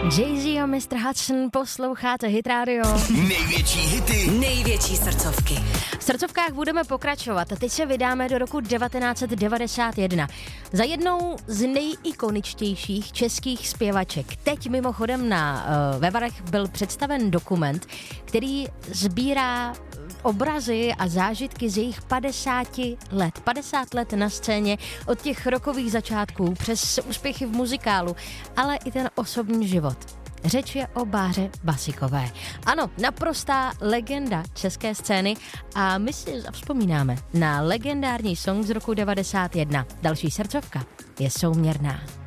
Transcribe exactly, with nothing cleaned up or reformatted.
Jay-Z a mister Hudson, posloucháte Hit Radio. Největší hity, největší srdcovky. V srdcovkách budeme pokračovat a teď se vydáme do roku devatenáct set devadesát jedna. Za jednou z nejikoničtějších českých zpěvaček. Teď mimochodem na uh, Vevarech byl představen dokument, který sbírá obrazy a zážitky z jejich padesáti let. padesát let na scéně, od těch rokových začátků přes úspěchy v muzikálu, ale i ten osobní život. Řeč je o Báře Basikové. Ano, naprostá legenda české scény a my si zavzpomínáme na legendární song z roku devadesát jedna. Další srdcovka je Souměrná.